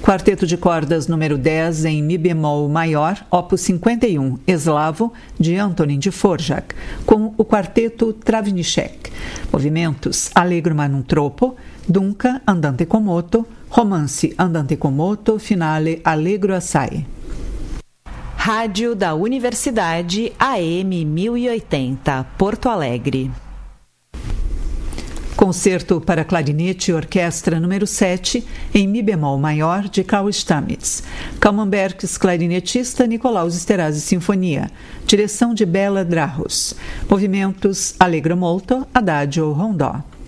Quarteto de cordas número 10 em Mi bemol maior, opus 51, Eslavo, de Antonin Dvorak, com o quarteto Travnicek. Movimentos Allegro ma non troppo, Dunque andante con moto, Romance andante con moto, finale Allegro assai. Rádio da Universidade AM 1080, Porto Alegre. Concerto para clarinete e orquestra número 7, em Mi bemol maior, de Karl Stamitz. Camembergs, clarinetista, Nicolaus Esterhazy Sinfonia. Direção de Bela Drahos. Movimentos Allegro molto, Adagio rondó.